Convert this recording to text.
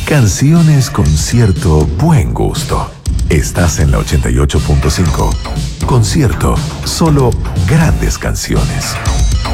Canciones con cierto buen gusto. Estás en la 88.5. Concierto, solo grandes canciones.